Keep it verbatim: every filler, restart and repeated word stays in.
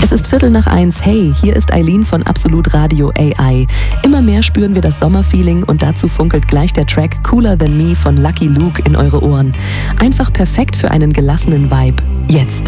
Es ist Viertel nach eins. Hey, hier ist Eileen von Absolut Radio A I. Immer mehr spüren wir das Sommerfeeling und dazu funkelt gleich der Track Cooler Than Me von Lucky Luke in eure Ohren. Einfach perfekt für einen gelassenen Vibe. Jetzt.